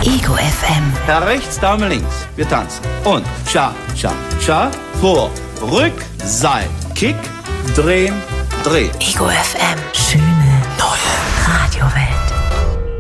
Ego FM. Herr rechts, Dame links. Wir tanzen. Und Cha, Cha, Cha. Vor, Rück, Seil, Kick, drehen, drehen. Ego FM. Schön.